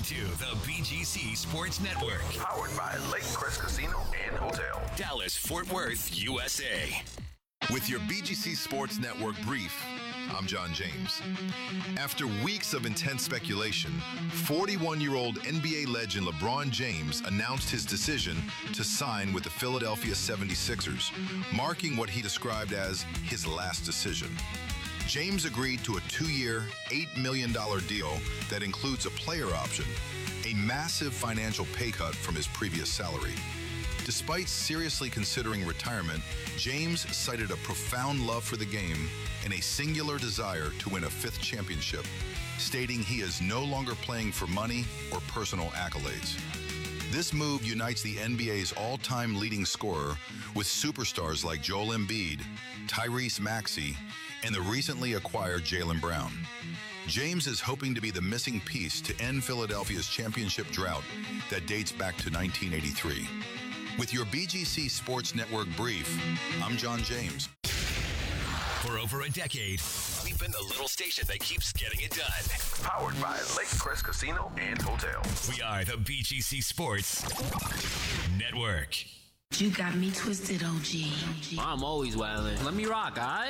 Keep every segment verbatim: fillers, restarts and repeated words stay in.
to the B G C Sports Network. Powered by Lake Crest Casino and Hotel. Dallas, Fort Worth, U S A. With your B G C Sports Network brief, I'm John James. After weeks of intense speculation, forty-one-year-old N B A legend LeBron James announced his decision to sign with the Philadelphia seventy-sixers, marking what he described as his last decision. James agreed to a two-year, eight million dollars deal that includes a player option, a massive financial pay cut from his previous salary. Despite seriously considering retirement, James cited a profound love for the game and a singular desire to win a fifth championship, stating he is no longer playing for money or personal accolades. This move unites the N B A's all-time leading scorer with superstars like Joel Embiid, Tyrese Maxey, and the recently acquired Jaylen Brown. James is hoping to be the missing piece to end Philadelphia's championship drought that dates back to nineteen eighty-three. With your B G C Sports Network brief, I'm John James. For over a decade, we've been the little station that keeps getting it done. Powered by Lake Crest Casino and Hotel. We are the B G C Sports Network. You got me twisted, O G. I'm always wildin'. Let me rock, all right?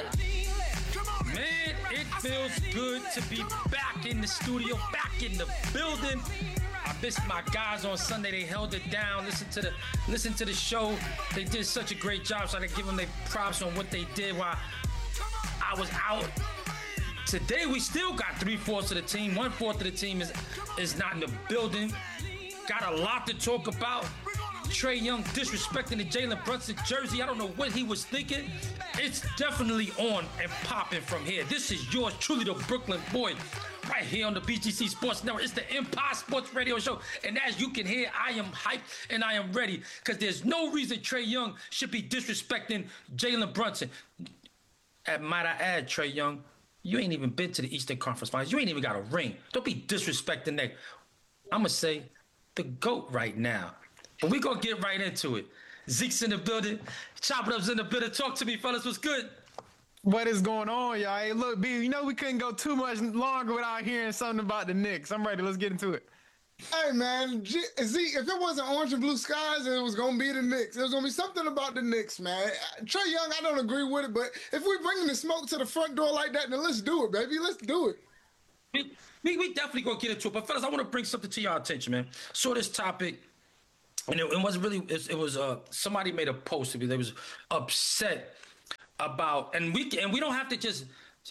Man, it feels good to be back in the studio, back in the building. I missed my guys on Sunday. They held it down. Listen to the listen to the show. They did such a great job, so I gotta give them their props on what they did while I was out. Today we still got three-fourths of the team. One-fourth of the team is, is not in the building. Got a lot to talk about. Trae Young disrespecting the Jalen Brunson jersey. I don't know what he was thinking. It's definitely on and popping from here. This is yours truly, the Brooklyn boy, right here on the B G C Sports Network. It's the Empire Sports Radio Show. And as you can hear, I am hyped and I am ready because there's no reason Trae Young should be disrespecting Jalen Brunson. And might I add, Trae Young, you ain't even been to the Eastern Conference Finals. You ain't even got a ring. Don't be disrespecting that. I'm going to say the GOAT right now. But we're going to get right into it. Zeke's in the building. Chop It Up's in the building. Talk to me, fellas. What's good? What is going on, y'all? Hey, look, B, you know we couldn't go too much longer without hearing something about the Knicks. I'm ready. Let's get into it. Hey, man, G- Zeke, if it wasn't orange and blue skies, it was going to be the Knicks. There was going to be something about the Knicks, man. Trae Young, I don't agree with it, but if we're bringing the smoke to the front door like that, then let's do it, baby. Let's do it. We, we, we definitely going to get into it. But, fellas, I want to bring something to y'all attention, man. Saw this topic. And it, it wasn't really, it, it was, uh, somebody made a post. They was upset about, and we and we don't have to just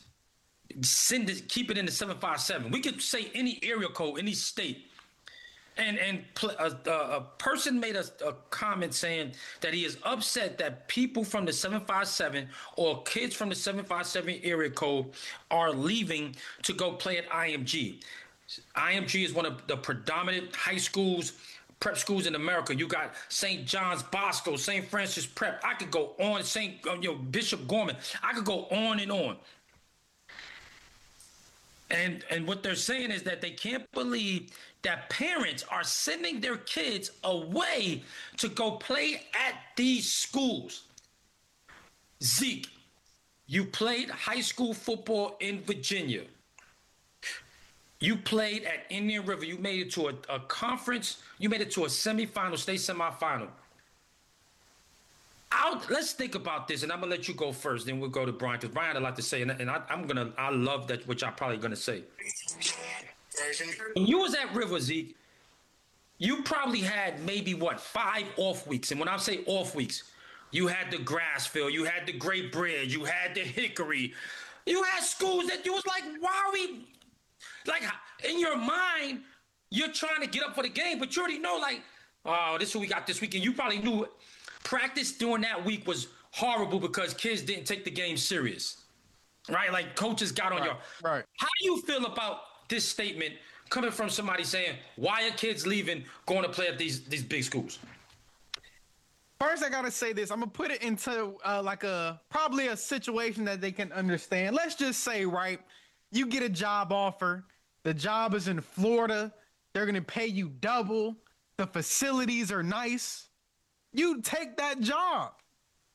send it, keep it in the seven five seven. We could say any area code, any state. And and pl- a, a, a person made a, a comment saying that he is upset that people from the seven five seven or kids from the seven five seven area code are leaving to go play at I M G. I M G is one of the predominant high schools, prep schools in America. You got Saint John's Bosco, Saint Francis Prep. I could go on. Saint you know, Bishop Gorman. I could go on and on. And and what they're saying is that they can't believe that parents are sending their kids away to go play at these schools. Zeke, you played high school football in Virginia. You played at Indian River. You made it to a, a conference. You made it to a semifinal, state semifinal. I'll, let's think about this, and I'm gonna let you go first. Then we'll go to Brian because Brian had a lot to say, and, and I, I'm gonna. I love that, which I'm probably gonna say. When you was at River, Zeke, you probably had maybe what five off weeks, and when I say off weeks, you had the Grassfield, you had the Great Bridge, you had the Hickory, you had schools that you was like, why are we? Like, in your mind, you're trying to get up for the game, but you already know, like, oh, this is what we got this weekend. You probably knew practice during that week was horrible because kids didn't take the game serious, right? Like, coaches got on right, your... Right. How do you feel about this statement coming from somebody saying, why are kids leaving, going to play at these, these big schools? First, I gotta say this. I'm gonna put it into uh, like a probably a situation that they can understand. Let's just say, right, you get a job offer. The job is in Florida. They're gonna pay you double. The facilities are nice. You take that job.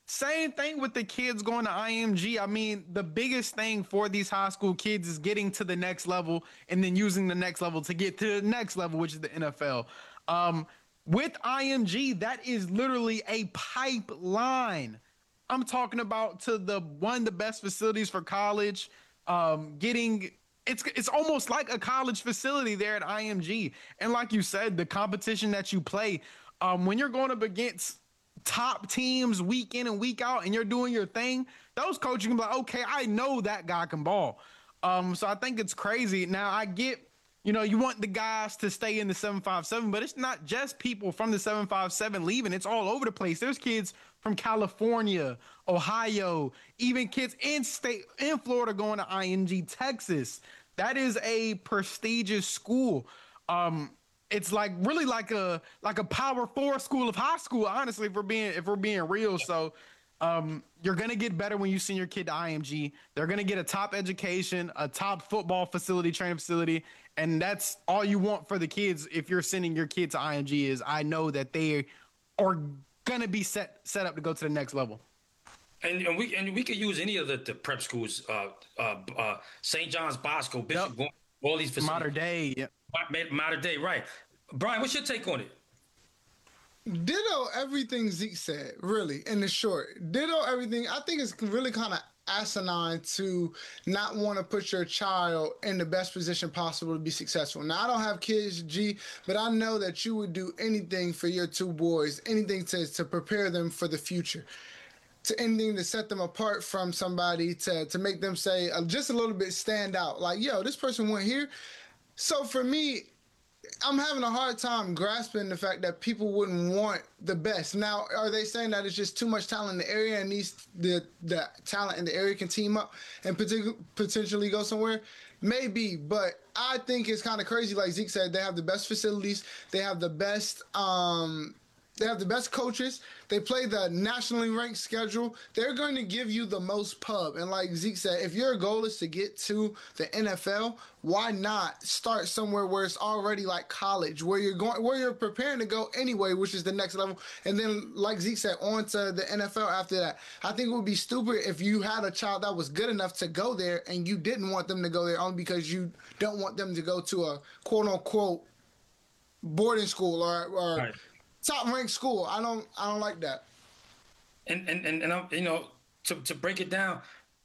Same thing with the kids going to I M G. I mean, the biggest thing for these high school kids is getting to the next level and then using the next level to get to the next level, which is the N F L. Um, with I M G, that is literally a pipeline. I'm talking about to the one of the best facilities for college, um, getting it's it's almost like a college facility there at I M G. And like you said, the competition that you play, um, when you're going up against top teams week in and week out and you're doing your thing, those coaches can be like, okay, I know that guy can ball. Um, so I think it's crazy. Now I get, you know, you want the guys to stay in the seven five seven, but it's not just people from the seven five seven leaving. It's all over the place. There's kids from California, Ohio, even kids in state in Florida going to I M G, Texas. That is a prestigious school. Um, It's like really like a like a power four school of high school, honestly, if we're being if we're being real. So um, you're gonna get better when you send your kid to I M G. They're gonna get a top education, a top football facility, training facility, and that's all you want for the kids. If you're sending your kid to I M G, is I know that they are gonna be set set up to go to the next level. And, and we and we could use any of the, the prep schools, uh, uh, uh, Saint John's Bosco, Bishop, Yep. all these facilities. Modern day, yeah. Modern day, right. Brian, what's your take on it? Ditto everything Zeke said, really, in the short. Ditto everything. I think it's really kind of asinine to not want to put your child in the best position possible to be successful. Now, I don't have kids, G, but I know that you would do anything for your two boys, anything to, to prepare them for the future, to anything to set them apart from somebody, to, to make them say, uh, just a little bit stand out. Like, yo, this person went here. So for me, I'm having a hard time grasping the fact that people wouldn't want the best. Now, are they saying that it's just too much talent in the area and these the the talent in the area can team up and partic- potentially go somewhere? Maybe, but I think it's kind of crazy. Like Zeke said, they have the best facilities, they have the best um, they have the best coaches. They play the nationally ranked schedule. They're going to give you the most pub. And like Zeke said, if your goal is to get to the N F L, why not start somewhere where it's already like college, where you're going, where you're preparing to go anyway, which is the next level. And then, like Zeke said, on to the N F L after that. I think it would be stupid if you had a child that was good enough to go there and you didn't want them to go there only because you don't want them to go to a quote unquote boarding school or, or right. top ranked school. I don't, I don't like that. And and and, and I'm, you know, to to break it down,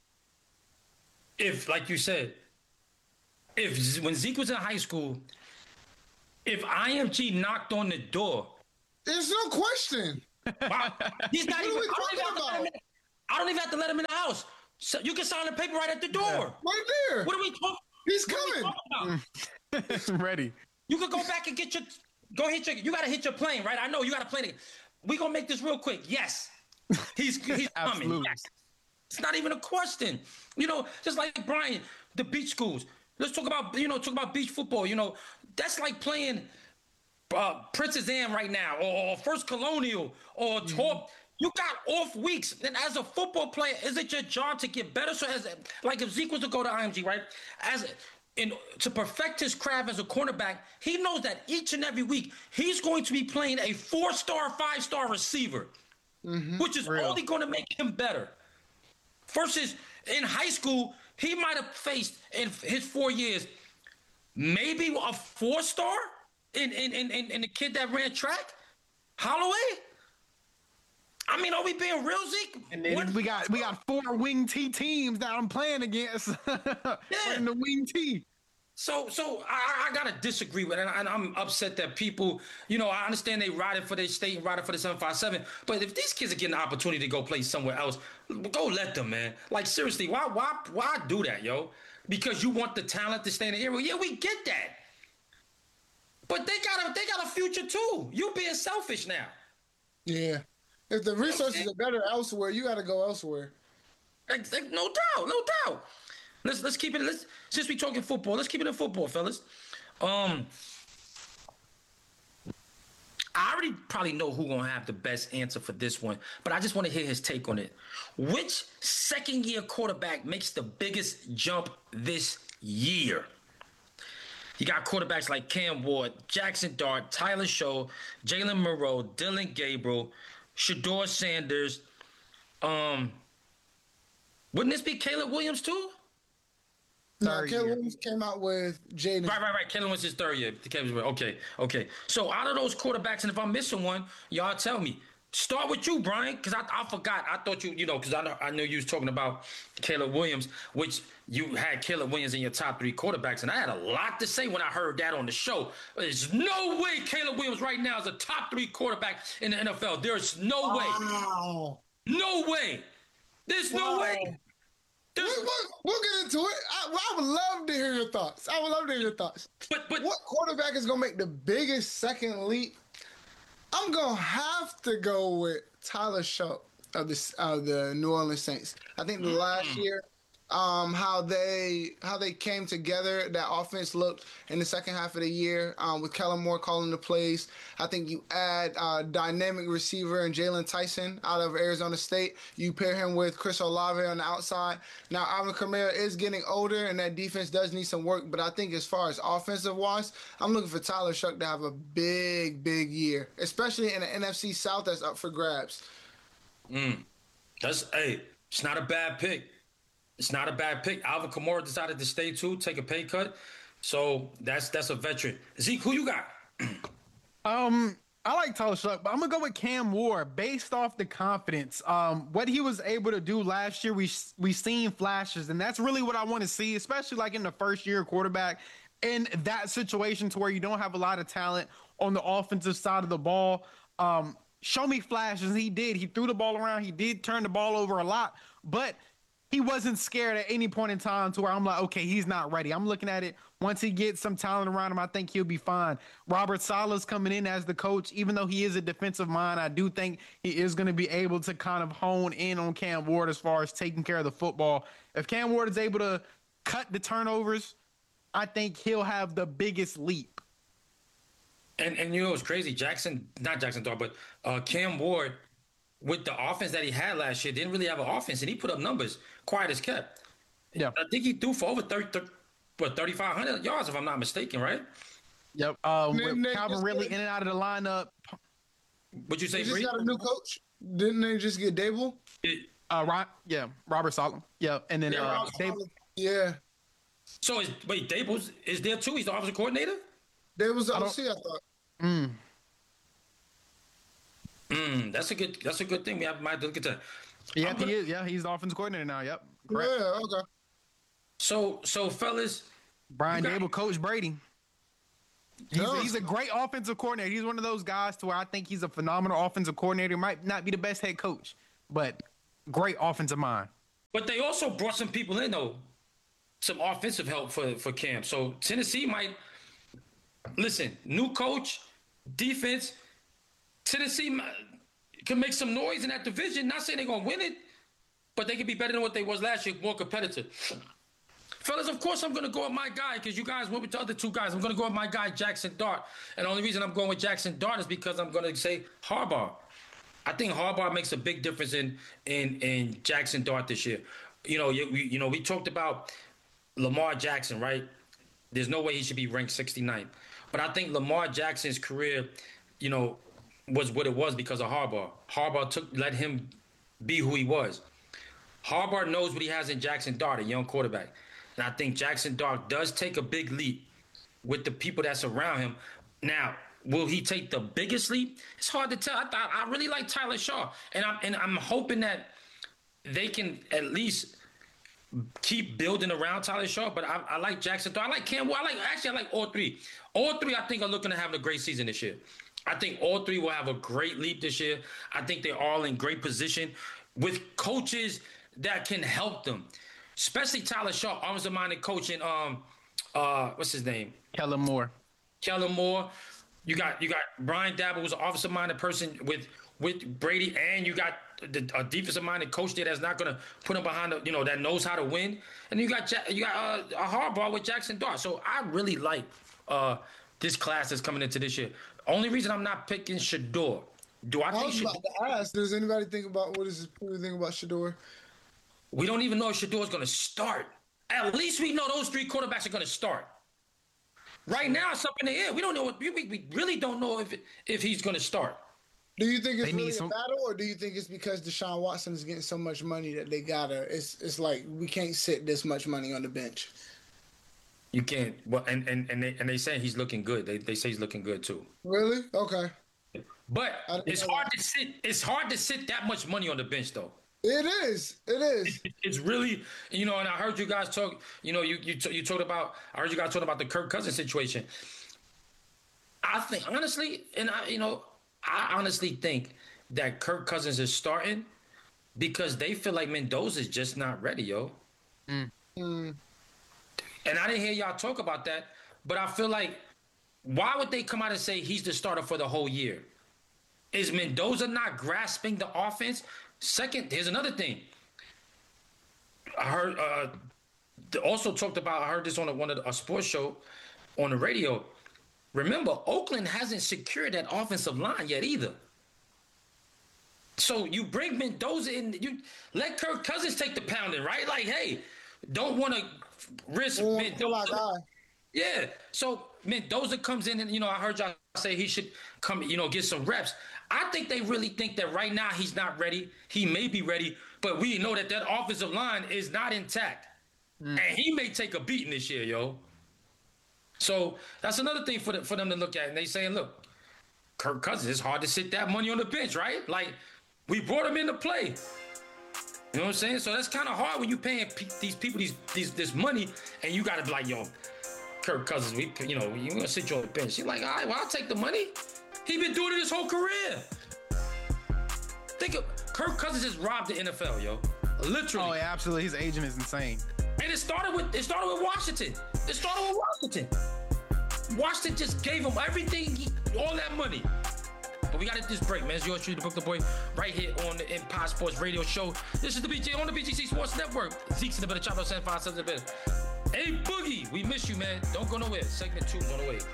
if like you said, if when Zeke was in high school, if I M G knocked on the door, there's no question. Wow, he's not what even. are we I don't, talking about? in, I don't even have to let him in the house. So you can sign the paper right at the door. Yeah. Right there. What are we talking? He's coming. Ready. You could go back and get your. Go hit your. You gotta hit your plane, right? I know you gotta plane it. We gonna make this real quick. Yes, he's he's coming. Yes. It's not even a question. You know, just like Brian, the beach schools. Let's talk about, you know, talk about beach football. You know, that's like playing uh, Princess Anne right now, or, or First Colonial, or mm-hmm. Torp. You got off weeks. And as a football player, is it your job to get better? So, as like if Zeke was to go to I M G, right? As in to perfect his craft as a cornerback, he knows that each and every week he's going to be playing a four-star, five-star receiver, mm-hmm. which is Real. only going to make him better. Versus in high school, he might have faced in his four years maybe a four-star in in in in the kid that ran track, Holloway. I mean, are we being real, Zeke? And then what? we got we got four wing T teams that I'm playing against. Yeah. In the wing T. So so I, I gotta disagree with it, and I'm upset that people, you know, I understand they riding for their state and riding for the seven five seven, but if these kids are getting the opportunity to go play somewhere else, go let them, man. Like seriously, why why why do that, yo? Because you want the talent to stay in the area. Yeah, we get that. But they got a they got a future too. You being selfish now. Yeah. If the resources are better elsewhere, you got to go elsewhere. No doubt, no doubt. Let's let's keep it. Let's since we talking football, let's keep it in football, fellas. Um, I already probably know who gonna have the best answer for this one, but I just want to hear his take on it. Which second-year quarterback makes the biggest jump this year? You got quarterbacks like Cam Ward, Jackson Dart, Tyler Show, Jalen Monroe, Dylan Gabriel, Shedeur Sanders, Um, wouldn't this be Caleb Williams too? No, Third Caleb year. Williams came out with Jaden. Right, right, right. Caleb Williams is third year. Okay, okay. So out of those quarterbacks, and if I'm missing one, y'all tell me. Start with you, Brian, because I, I forgot. I thought you, you know, because I know I knew you was talking about Caleb Williams, which you had Caleb Williams in your top three quarterbacks, and I had a lot to say when I heard that on the show. There's no way Caleb Williams right now is a top three quarterback in the N F L. There's no way. Wow. No way. There's no Wow. way. We, There's, we'll, we'll get into it. I, I would love to hear your thoughts. I would love to hear your thoughts. but but What quarterback is going to make the biggest second leap? I'm going to have to go with Tyler Shough of the, of the New Orleans Saints. I think the last year, um, how they how they came together, that offense looked in the second half of the year um, with Kellen Moore calling the plays. I think you add uh, dynamic receiver and Jalen Tyson out of Arizona State. You pair him with Chris Olave on the outside. Now, Alvin Kamara is getting older, and that defense does need some work. But I think as far as offensive-wise, I'm looking for Tyler Shough to have a big, big year, especially in the N F C South that's up for grabs. Mm, that's hey, it's not a bad pick. It's not a bad pick. Alvin Kamara decided to stay too, take a pay cut. So that's that's a veteran. Zeke, who you got? Um, I like Tyler Shough, but I'm gonna go with Cam Ward based off the confidence. Um, what he was able to do last year, we we seen flashes, and that's really what I want to see, especially like in the first year quarterback in that situation to where you don't have a lot of talent on the offensive side of the ball. Um, show me flashes. He did. He threw the ball around. He did turn the ball over a lot, but he wasn't scared at any point in time to where I'm like, okay, he's not ready. I'm looking at it. Once he gets some talent around him, I think he'll be fine. Robert Saleh's coming in as the coach. Even though he is a defensive mind, I do think he is going to be able to kind of hone in on Cam Ward as far as taking care of the football. If Cam Ward is able to cut the turnovers, I think he'll have the biggest leap. And and you know what's crazy? Jackson, not Jackson Dart, but uh, Cam Ward, with the offense that he had last year, didn't really have an offense, and he put up numbers, quiet as kept. Yeah. I think he threw for over thirty, thirty what, thirty-five hundred yards, if I'm not mistaken, right? Yep. Um, Nick- with Nick, Calvin just- Ridley in and out of the lineup. Would you say, They just Bree? got a new coach. Didn't they just get Dable? Uh, right. Yeah. Robert Saleh. Yeah. And then Yeah, uh, Robert Dave, Yeah. So is wait, Dable's is there too? He's the offensive coordinator? Dable's the I O don't- C, I thought. mm, Mm, that's a good that's a good thing. We have, might have to look at that. yeah, I'm he gonna- is. Yeah, he's the offensive coordinator now. Yep. Correct. Yeah, okay. So so fellas, Brian You got- Dable, Coach Brady. He's, No. he's a great offensive coordinator. He's one of those guys to where I think he's a phenomenal offensive coordinator. Might not be the best head coach, but great offensive mind. but they also brought some people in though, some offensive help for for Cam. So Tennessee might listen. New coach, defense. Tennessee might, can make some noise in that division. Not saying they're gonna win it, but they could be better than what they was last year, more competitive. Fellas, of course I'm gonna go with my guy because you guys went with the other two guys. I'm gonna go with my guy Jackson Dart, and the only reason I'm going with Jackson Dart is because I'm gonna say Harbaugh. I think Harbaugh makes a big difference in in in Jackson Dart this year. You know, you, you know, we talked about Lamar Jackson, right? There's no way he should be ranked sixty-ninth. But I think Lamar Jackson's career, you know, was what it was because of Harbaugh. Harbaugh took let him be who he was. Harbaugh knows what he has in Jackson Dart, a young quarterback. And I think Jackson Dart does take a big leap with the people that's around him. Now, will he take the biggest leap? It's hard to tell. I thought I really like Tyler Shough, and I'm and I'm hoping that they can at least keep building around Tyler Shough. But I, I like Jackson Dart. I like Cam Ward. I like actually I like all three. All three I think are looking to have a great season this year. I think all three will have a great leap this year. I think they're all in great position with coaches that can help them. Especially Tyler Shough, offensive-minded coach in um uh what's his name? Kellen Moore. Kellen Moore. You got you got Brian Dabble, who's an offensive-minded person with with Brady, and you got the, a defensive-minded coach there that's not gonna put him behind the, you know, that knows how to win. And you got ja- you got uh, a Harbaugh with Jackson Dart. So I really like uh this class that's coming into this year. Only reason I'm not picking Shedeur. Do I I think was Shedeur? about to ask, does anybody think about, what does this people think about Shedeur? We don't even know if Shadeur's going to start. At least we know those three quarterbacks are going to start. Right now, it's up in the air. We don't know what we, we really don't know if if he's going to start. Do you think it's They need really some- a battle, or do you think it's because Deshaun Watson is getting so much money that they gotta? It's it's like we can't sit this much money on the bench. You can't. Well, and and and they and they say he's looking good. They they say he's looking good too. Really? Okay. But I didn't it's know hard that. to sit. It's hard to sit that much money on the bench though. It is. It is. It's really, you know, and I heard you guys talk. You know, you you t- you talked about. I heard you guys talk about the Kirk Cousins situation. I think honestly, and I, you know, I honestly think that Kirk Cousins is starting because they feel like Mendoza's just not ready, yo. Mm. Mm. And I didn't hear y'all talk about that, but I feel like, why would they come out and say he's the starter for the whole year? Is Mendoza not grasping the offense? Second, here's another thing. I heard, uh, they also talked about, I heard this on a, one of the, a sports show on the radio. Remember, Oakland hasn't secured that offensive line yet either. So you bring Mendoza in, you let Kirk Cousins take the pounding, right? Like, hey, don't want to risk Mm, Mendoza. Yeah. So Mendoza comes in and, you know, I heard y'all say he should come, you know, get some reps. I think they really think that right now he's not ready. He may be ready, but we know that that offensive line is not intact. Mm. And he may take a beating this year, yo. So that's another thing for, the, for them to look at. And they saying, look, Kirk Cousins, it's hard to sit that money on the bench, right? Like, we brought him into play. You know what I'm saying? So that's kind of hard when you paying pe- these people these, these this money, and you got to be like, yo, Kirk Cousins, we, you know, you're going to sit you on the bench. You're like, all right, well, I'll take the money. He been doing it his whole career. Think of Kirk Cousins just robbed the N F L, yo. Literally. Oh, yeah, absolutely. His agent is insane. And it started with it started with Washington. It started with Washington. Washington just gave him everything, he, all that money. But we got to this break, man. It's yours truly, the Book the Boy, right here on the Empire Sports Radio Show. This is the B G on the B G C Sports Network. Zeke's in the better, Chopper seven five seven in the better. Hey, Boogie, we miss you, man. Don't go nowhere. Segment two is on the way.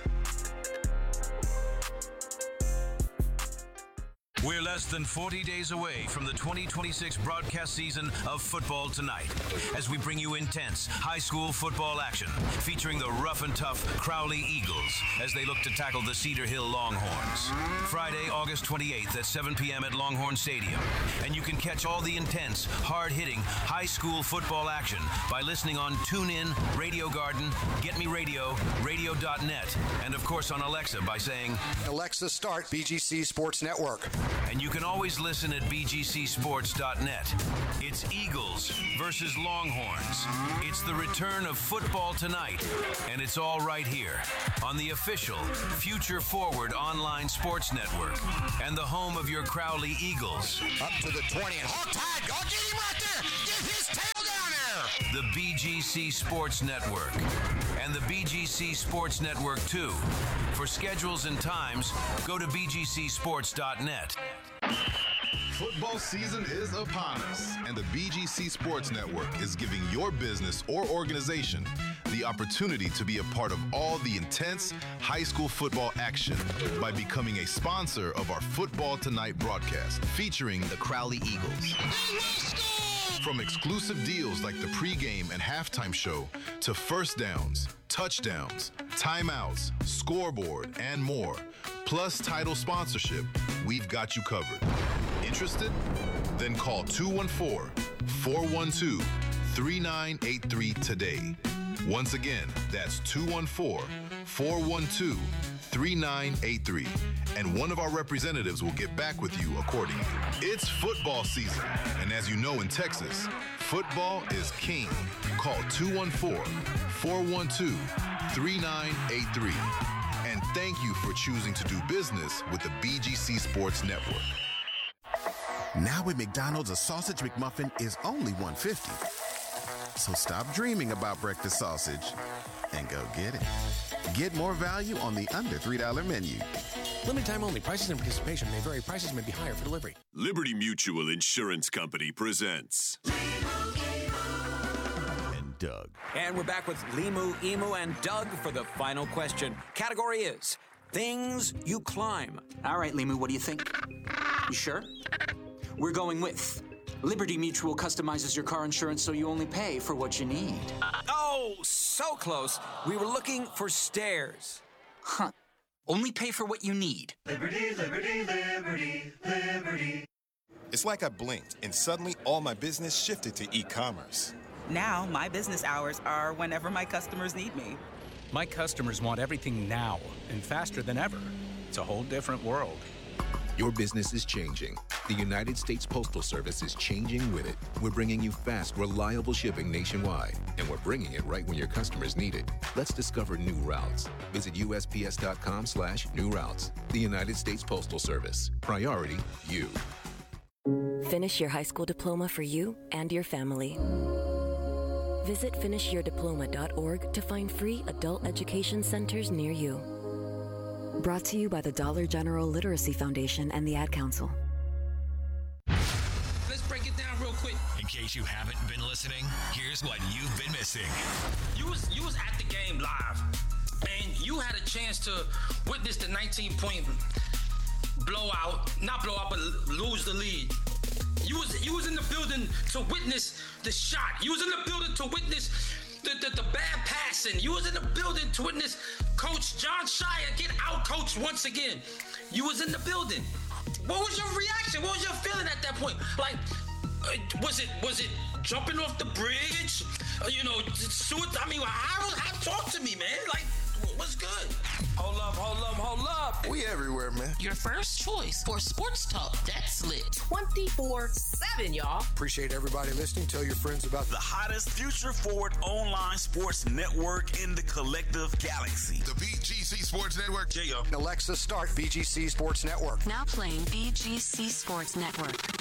We're less than forty days away from the twenty twenty-six broadcast season of Football Tonight as we bring you intense high school football action featuring the rough and tough Crowley Eagles as they look to tackle the Cedar Hill Longhorns. Friday, August twenty-eighth at seven p.m. at Longhorn Stadium. And you can catch all the intense, hard-hitting high school football action by listening on TuneIn, Radio Garden, Get Me Radio, radio dot net, and of course on Alexa by saying, Alexa, start B G C Sports Network. And you can always listen at b g c sports dot net. It's Eagles versus Longhorns. It's the return of Football Tonight. And it's all right here on the official Future Forward online sports network and the home of your Crowley Eagles. Up to the twenty and hold tight. Go get him right there. Get his tail down there. The B G C Sports Network and the B G C Sports Network two. For schedules and times, go to b g c sports dot net. Football season is upon us, and the B G C Sports Network is giving your business or organization the opportunity to be a part of all the intense high school football action by becoming a sponsor of our Football Tonight broadcast featuring the Crowley Eagles. From exclusive deals like the pregame and halftime show to first downs, touchdowns, timeouts, scoreboard, and more, plus title sponsorship, we've got you covered. Interested? Then call two one four, four one two, three nine eight three today. Once again, that's two one four, four one two, three nine eight three, and one of our representatives will get back with you accordingly. It's football season, and as you know in Texas, football is king. Call two one four, four one two, three nine eight three. And thank you for choosing to do business with the B G C Sports Network. Now at McDonald's, a sausage McMuffin is only one fifty. So stop dreaming about breakfast sausage and go get it. Get more value on the under three dollar menu. Limited time only. Prices and participation may vary. Prices may be higher for delivery. Liberty Mutual Insurance Company presents and Doug. And we're back with Limu, Emu, and Doug for the final question. Category is things you climb. All right, Limu, what do you think? You sure? We're going with Liberty Mutual customizes your car insurance so you only pay for what you need. Oh, so close. We were looking for stairs. Huh. Only pay for what you need. Liberty, liberty, liberty, liberty. It's like I blinked and suddenly all my business shifted to e-commerce. Now, my business hours are whenever my customers need me. My customers want everything now and faster than ever. It's a whole different world. Your business is changing. The United States Postal Service is changing with it. We're bringing you fast, reliable shipping nationwide, and we're bringing it right when your customers need it. Let's discover new routes. Visit U S P S dot com slash new routes. The United States Postal Service. Priority, you. Finish your high school diploma for you and your family. Visit finish your diploma dot org to find free adult education centers near you. Brought to you by the Dollar General Literacy Foundation and the Ad Council. Let's break it down real quick. In case you haven't been listening, here's what you've been missing. You was you was at the game live, and you had a chance to witness the nineteen point blowout, not blowout, but lose the lead. You was you was in the building to witness the shot. You was in the building to witness the, the, the bad passing. You was in the building to witness Coach Jon Scheyer get out-coached once again. You was in the building. What was your reaction? What was your feeling at that point? Like, uh, was it was it jumping off the bridge? Uh, you know, suit. I mean, how, how talk to me, man? Like, what's good? Hold up, hold up, hold up. We everywhere, man. Your first choice for sports talk that's lit twenty-four seven, y'all. Appreciate everybody listening. Tell your friends about the hottest future forward online sports network in the collective galaxy. The B G C Sports Network. Yeah, yo. Alexa, start B G C Sports Network. Now playing B G C Sports Network.